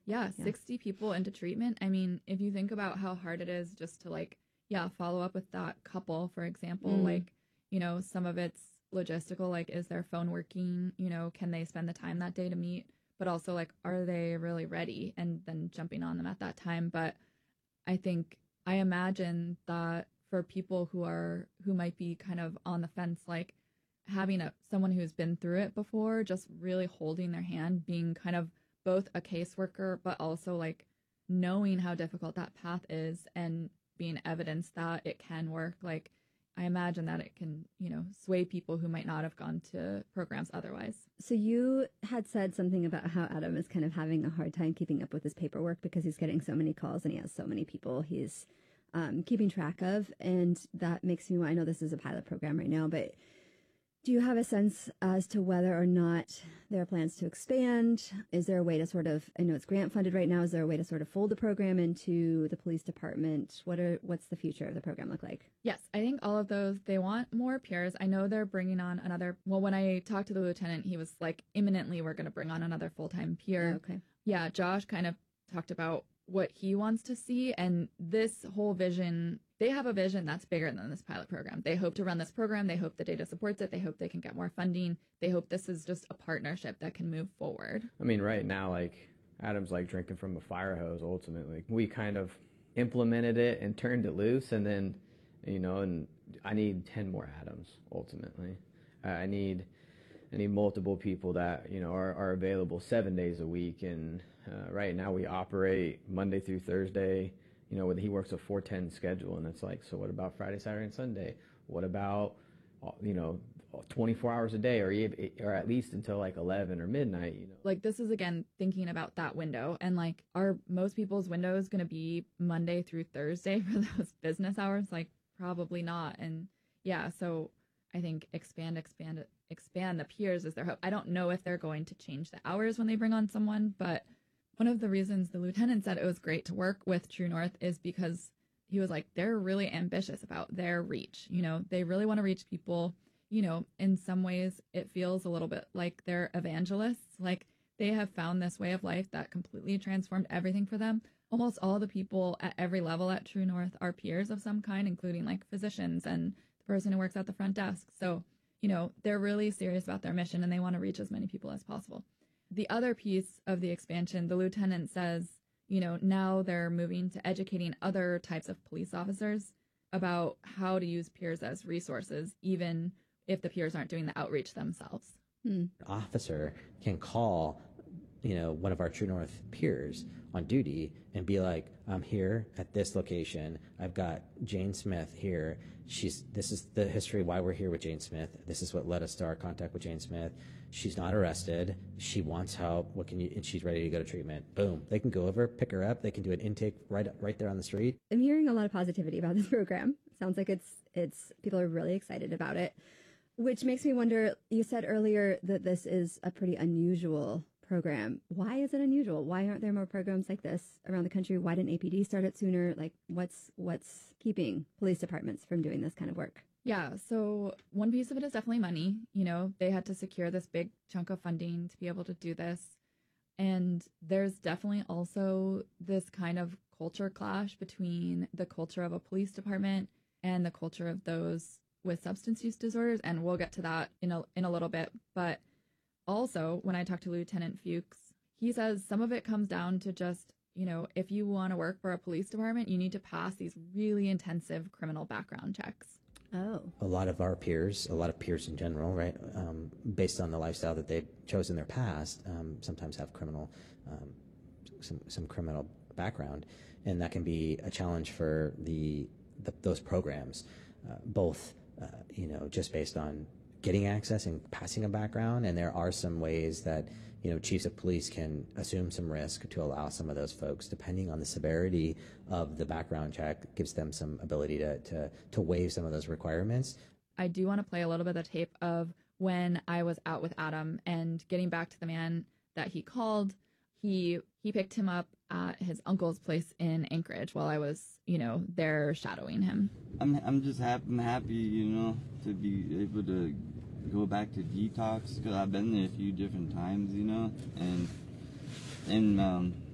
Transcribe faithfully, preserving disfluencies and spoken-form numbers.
Yeah, Yeah. sixty people into treatment. I mean, if you think about how hard it is just to like, yeah, follow up with that couple, for example, Mm. like, you know, some of it's logistical, like, is their phone working? You know, can they spend the time that day to meet? But also, like, are they really ready? And then jumping on them at that time. But I think, I imagine that for people who are, who might be kind of on the fence, like, having a someone who's been through it before, just really holding their hand, being kind of both a caseworker, but also like knowing how difficult that path is and being evidence that it can work. Like, I imagine that it can, you know, sway people who might not have gone to programs otherwise. So you had said something about how Adam is kind of having a hard time keeping up with his paperwork because he's getting so many calls and he has so many people he's um, keeping track of. And that makes me, I know this is a pilot program right now, but do you have a sense as to whether or not there are plans to expand? Is there a way to sort of, I know it's grant funded right now, is there a way to sort of fold the program into the police department? What are, what's the future of the program look like? Yes, I think all of those, they want more peers. I know they're bringing on another, well, when I talked to the lieutenant, he was like, imminently, we're going to bring on another full-time peer. Oh, okay. Yeah, Josh kind of talked about what he wants to see. And this whole vision, they have a vision that's bigger than this pilot program. They hope to run this program. They hope the data supports it. They hope they can get more funding. They hope this is just a partnership that can move forward. I mean, right now, like, Adam's like drinking from a fire hose, ultimately. We kind of implemented it and turned it loose, and then, you know, and I need ten more Adams, ultimately. Uh, I need I need multiple people that, you know, are, are available seven days a week, and uh, right now we operate Monday through Thursday. You know, he works a four ten schedule, and it's like, so what about Friday, Saturday, and Sunday? What about, you know, twenty-four hours a day, or or at least until like eleven or midnight, you know? Like, this is, again, thinking about that window. And, like, are most people's windows going to be Monday through Thursday for those business hours? Like, probably not. And, yeah, so I think expand, expand, expand the peers is their hope. I don't know if they're going to change the hours when they bring on someone, but one of the reasons the lieutenant said it was great to work with True North is because he was like, they're really ambitious about their reach. You know, they really want to reach people. You know, in some ways it feels a little bit like they're evangelists. Like, they have found this way of life that completely transformed everything for them. Almost all the people at every level at True North are peers of some kind, including like physicians and the person who works at the front desk. So, you know, they're really serious about their mission and they want to reach as many people as possible. The other piece of the expansion, the lieutenant says, you know, now they're moving to educating other types of police officers about how to use peers as resources, even if the peers aren't doing the outreach themselves. Hmm. Officer can call, you know, one of our True North peers on duty and be like, I'm here at this location. I've got Jane Smith here. She's, this is the history why we're here with Jane Smith. This is what led us to our contact with Jane Smith. She's not arrested. She wants help. What can you, and she's ready to go to treatment. Boom. They can go over, pick her up. They can do an intake right, right there on the street. I'm hearing a lot of positivity about this program. Sounds like it's, it's, people are really excited about it, which makes me wonder, you said earlier that this is a pretty unusual program. Why is it unusual? Why aren't there more programs like this around the country? Why didn't A P D start it sooner? Like, what's what's keeping police departments from doing this kind of work? Yeah, so one piece of it is definitely money. You know, they had to secure this big chunk of funding to be able to do this. And there's definitely also this kind of culture clash between the culture of a police department and the culture of those with substance use disorders. And we'll get to that in a, in a little bit. But also, when I talked to Lieutenant Fuchs, he says some of it comes down to just, you know, if you want to work for a police department, you need to pass these really intensive criminal background checks. Oh. A lot of our peers, a lot of peers in general, right, um, based on the lifestyle that they've chosen in their past, um, sometimes have criminal, um, some some criminal background, and that can be a challenge for the, the those programs, uh, both, uh, you know, just based on getting access and passing a background, and there are some ways that, you know, chiefs of police can assume some risk to allow some of those folks, depending on the severity of the background check, gives them some ability to to, to waive some of those requirements. I do want to play a little bit of tape of when I was out with Adam, and getting back to the man that he called. He he picked him up at his uncle's place in Anchorage while I was, you know, there shadowing him. I'm I'm just happy, I'm happy, you know, to be able to go back to detox, because I've been there a few different times, you know, and and um,